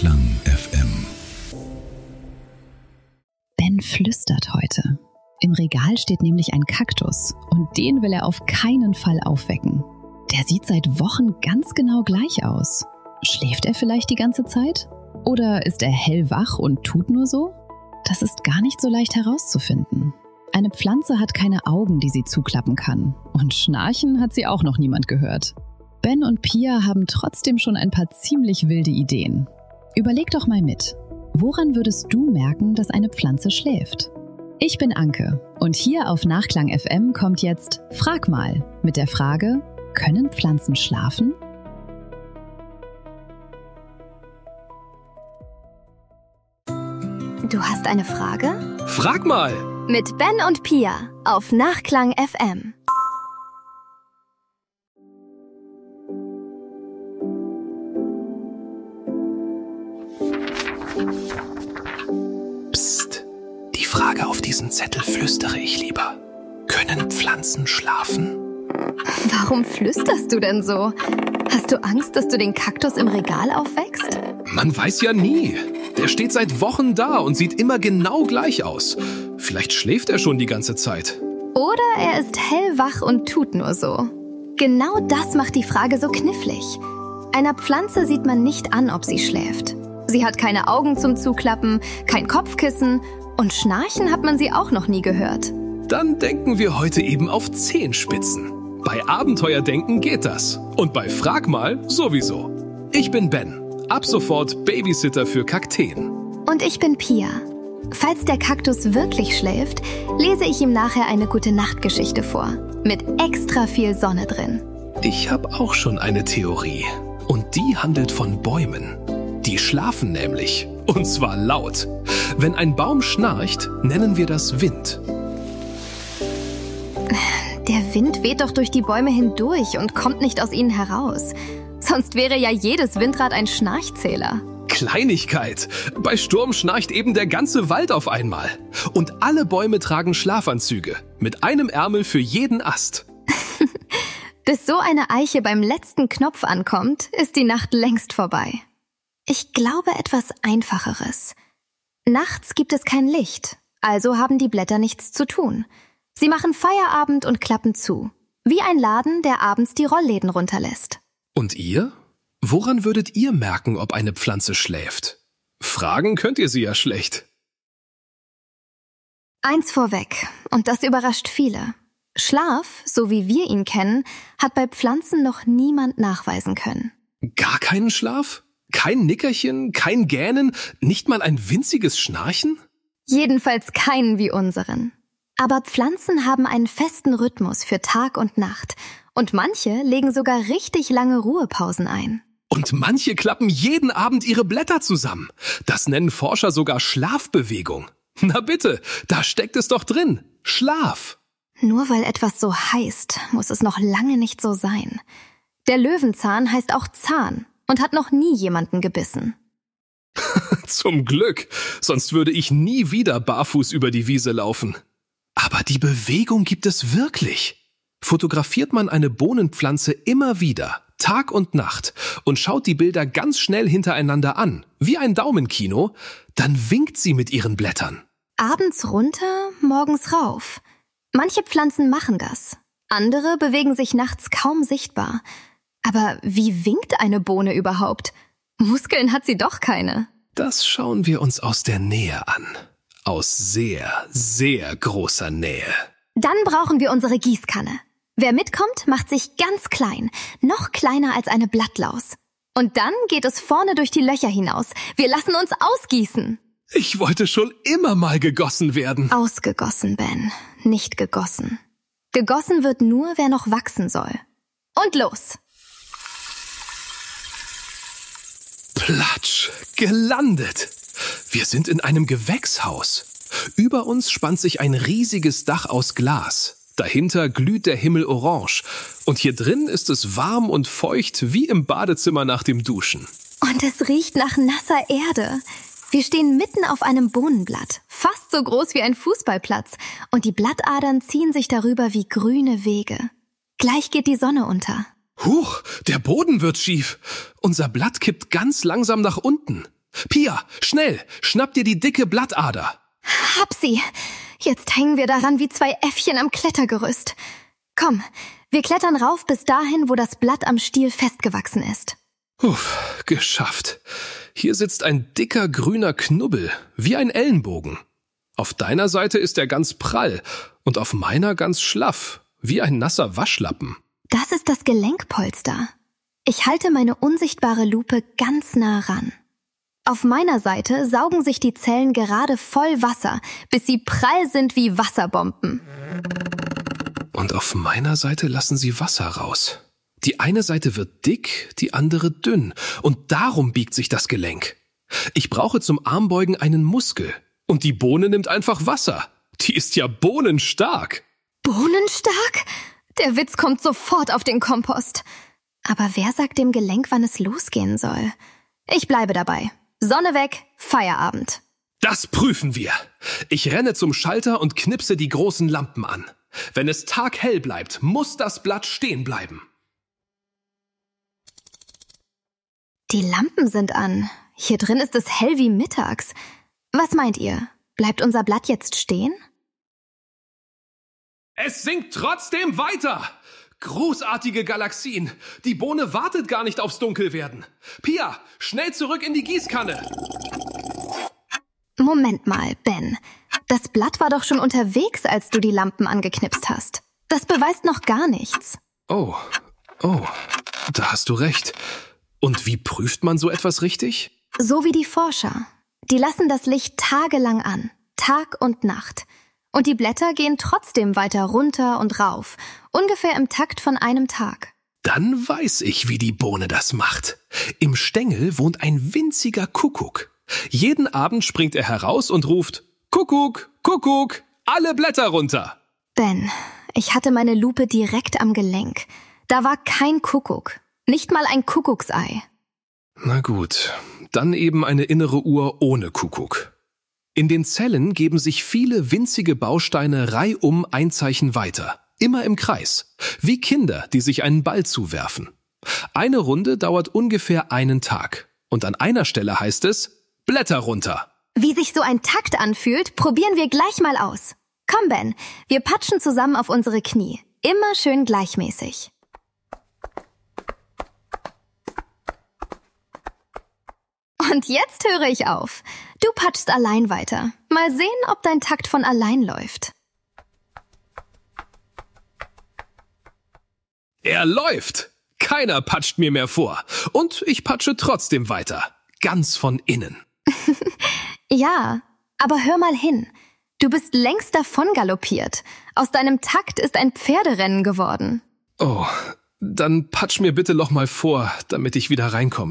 Nachklang FM. Ben flüstert heute. Im Regal steht nämlich ein Kaktus und den will er auf keinen Fall aufwecken. Der sieht seit Wochen ganz genau gleich aus. Schläft er vielleicht die ganze Zeit? Oder ist er hellwach und tut nur so? Das ist gar nicht so leicht herauszufinden. Eine Pflanze hat keine Augen, die sie zuklappen kann. Und Schnarchen hat sie auch noch niemand gehört. Ben und Pia haben trotzdem schon ein paar ziemlich wilde Ideen. Überleg doch mal mit. Woran würdest du merken, dass eine Pflanze schläft? Ich bin Anke und hier auf Nachklang FM kommt jetzt Frag mal mit der Frage: Können Pflanzen schlafen? Du hast eine Frage? Frag mal! Mit Ben und Pia auf Nachklang FM. Psst, die Frage auf diesen Zettel flüstere ich lieber. Können Pflanzen schlafen? Warum flüsterst du denn so? Hast du Angst, dass du den Kaktus im Regal aufwächst? Man weiß ja nie. Der steht seit Wochen da und sieht immer genau gleich aus. Vielleicht schläft er schon die ganze Zeit. Oder er ist hellwach und tut nur so. Genau das macht die Frage so knifflig. Einer Pflanze sieht man nicht an, ob sie schläft. Sie hat keine Augen zum Zuklappen, kein Kopfkissen und Schnarchen hat man sie auch noch nie gehört. Dann denken wir heute eben auf Zehenspitzen. Bei Abenteuerdenken geht das. Und bei Frag mal sowieso. Ich bin Ben. Ab sofort Babysitter für Kakteen. Und ich bin Pia. Falls der Kaktus wirklich schläft, lese ich ihm nachher eine Gute-Nacht-Geschichte vor. Mit extra viel Sonne drin. Ich habe auch schon eine Theorie. Und die handelt von Bäumen. Die schlafen nämlich. Und zwar laut. Wenn ein Baum schnarcht, nennen wir das Wind. Der Wind weht doch durch die Bäume hindurch und kommt nicht aus ihnen heraus. Sonst wäre ja jedes Windrad ein Schnarchzähler. Kleinigkeit. Bei Sturm schnarcht eben der ganze Wald auf einmal. Und alle Bäume tragen Schlafanzüge. Mit einem Ärmel für jeden Ast. Bis so eine Eiche beim letzten Knopf ankommt, ist die Nacht längst vorbei. Ich glaube etwas Einfacheres. Nachts gibt es kein Licht, also haben die Blätter nichts zu tun. Sie machen Feierabend und klappen zu. Wie ein Laden, der abends die Rollläden runterlässt. Und ihr? Woran würdet ihr merken, ob eine Pflanze schläft? Fragen könnt ihr sie ja schlecht. Eins vorweg, und das überrascht viele. Schlaf, so wie wir ihn kennen, hat bei Pflanzen noch niemand nachweisen können. Gar keinen Schlaf? Kein Nickerchen, kein Gähnen, nicht mal ein winziges Schnarchen? Jedenfalls keinen wie unseren. Aber Pflanzen haben einen festen Rhythmus für Tag und Nacht und manche legen sogar richtig lange Ruhepausen ein. Und manche klappen jeden Abend ihre Blätter zusammen. Das nennen Forscher sogar Schlafbewegung. Na bitte, da steckt es doch drin. Schlaf. Nur weil etwas so heißt, muss es noch lange nicht so sein. Der Löwenzahn heißt auch Zahn und hat noch nie jemanden gebissen. Zum Glück, sonst würde ich nie wieder barfuß über die Wiese laufen. Aber die Bewegung gibt es wirklich. Fotografiert man eine Bohnenpflanze immer wieder, Tag und Nacht, und schaut die Bilder ganz schnell hintereinander an, wie ein Daumenkino, dann winkt sie mit ihren Blättern. Abends runter, morgens rauf. Manche Pflanzen machen das. Andere bewegen sich nachts kaum sichtbar. Aber wie winkt eine Bohne überhaupt? Muskeln hat sie doch keine. Das schauen wir uns aus der Nähe an. Aus sehr, sehr großer Nähe. Dann brauchen wir unsere Gießkanne. Wer mitkommt, macht sich ganz klein, noch kleiner als eine Blattlaus. Und dann geht es vorne durch die Löcher hinaus. Wir lassen uns ausgießen. Ich wollte schon immer mal gegossen werden. Ausgegossen, Ben, nicht gegossen. Gegossen wird nur, wer noch wachsen soll. Und los! Platsch, gelandet. Wir sind in einem Gewächshaus. Über uns spannt sich ein riesiges Dach aus Glas. Dahinter glüht der Himmel orange. Und hier drin ist es warm und feucht wie im Badezimmer nach dem Duschen. Und es riecht nach nasser Erde. Wir stehen mitten auf einem Bohnenblatt, fast so groß wie ein Fußballplatz. Und die Blattadern ziehen sich darüber wie grüne Wege. Gleich geht die Sonne unter. Huch, der Boden wird schief. Unser Blatt kippt ganz langsam nach unten. Pia, schnell, schnapp dir die dicke Blattader. Hab sie. Jetzt hängen wir daran wie zwei Äffchen am Klettergerüst. Komm, wir klettern rauf bis dahin, wo das Blatt am Stiel festgewachsen ist. Geschafft. Hier sitzt ein dicker grüner Knubbel, wie ein Ellenbogen. Auf deiner Seite ist er ganz prall und auf meiner ganz schlaff, wie ein nasser Waschlappen. Das ist das Gelenkpolster. Ich halte meine unsichtbare Lupe ganz nah ran. Auf meiner Seite saugen sich die Zellen gerade voll Wasser, bis sie prall sind wie Wasserbomben. Und auf meiner Seite lassen sie Wasser raus. Die eine Seite wird dick, die andere dünn. Und darum biegt sich das Gelenk. Ich brauche zum Armbeugen einen Muskel. Und die Bohne nimmt einfach Wasser. Die ist ja bohnenstark. Bohnenstark? Der Witz kommt sofort auf den Kompost. Aber wer sagt dem Gelenk, wann es losgehen soll? Ich bleibe dabei. Sonne weg, Feierabend. Das prüfen wir. Ich renne zum Schalter und knipse die großen Lampen an. Wenn es taghell bleibt, muss das Blatt stehen bleiben. Die Lampen sind an. Hier drin ist es hell wie mittags. Was meint ihr? Bleibt unser Blatt jetzt stehen? Es sinkt trotzdem weiter. Großartige Galaxien. Die Bohne wartet gar nicht aufs Dunkelwerden. Pia, schnell zurück in die Gießkanne. Moment mal, Ben. Das Blatt war doch schon unterwegs, als du die Lampen angeknipst hast. Das beweist noch gar nichts. Oh, da hast du recht. Und wie prüft man so etwas richtig? So wie die Forscher. Die lassen das Licht tagelang an, Tag und Nacht. Und die Blätter gehen trotzdem weiter runter und rauf, ungefähr im Takt von einem Tag. Dann weiß ich, wie die Bohne das macht. Im Stängel wohnt ein winziger Kuckuck. Jeden Abend springt er heraus und ruft: Kuckuck, Kuckuck, alle Blätter runter. Ben, ich hatte meine Lupe direkt am Gelenk. Da war kein Kuckuck, nicht mal ein Kuckucksei. Na gut, dann eben eine innere Uhr ohne Kuckuck. In den Zellen geben sich viele winzige Bausteine reihum ein Zeichen weiter, immer im Kreis, wie Kinder, die sich einen Ball zuwerfen. Eine Runde dauert ungefähr einen Tag und an einer Stelle heißt es: Blätter runter. Wie sich so ein Takt anfühlt, probieren wir gleich mal aus. Komm, Ben, wir patschen zusammen auf unsere Knie, immer schön gleichmäßig. Und jetzt höre ich auf. Du patschst allein weiter. Mal sehen, ob dein Takt von allein läuft. Er läuft! Keiner patscht mir mehr vor. Und ich patsche trotzdem weiter. Ganz von innen. Ja, aber hör mal hin. Du bist längst davon galoppiert. Aus deinem Takt ist ein Pferderennen geworden. Oh, dann patsch mir bitte noch mal vor, damit ich wieder reinkomme.